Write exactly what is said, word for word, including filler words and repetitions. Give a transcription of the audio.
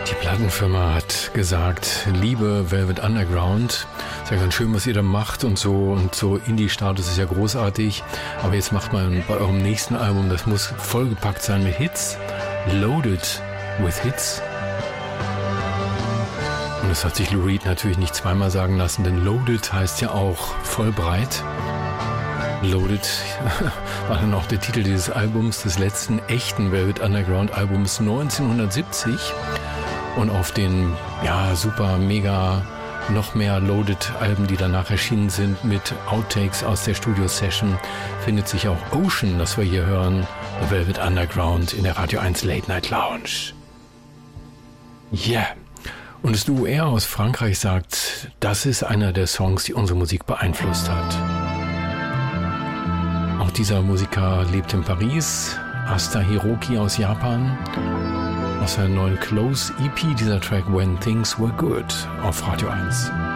Die Plattenfirma hat gesagt, liebe Velvet Underground, ist ja ganz schön, was ihr da macht und so, und so Indie-Status ist ja großartig, aber jetzt macht man bei eurem nächsten Album, das muss vollgepackt sein mit Hits, loaded with Hits. Und das hat sich Lou Reed natürlich nicht zweimal sagen lassen, denn loaded heißt ja auch voll breit. Loaded war dann auch der Titel dieses Albums, des letzten echten Velvet Underground Albums neunzehnhundertsiebzig. Und auf den, ja, super, mega, noch mehr Loaded-Alben, die danach erschienen sind, mit Outtakes aus der Studio-Session, findet sich auch Ocean, das wir hier hören, The Velvet Underground in der Radio eins Late Night Lounge. Yeah. Und das Duo R aus Frankreich sagt, das ist einer der Songs, die unsere Musik beeinflusst hat. Auch dieser Musiker lebt in Paris, Asta Hiroki aus Japan. Aus seiner neuen Close E P, dieser Track When Things Were Good auf Radio eins.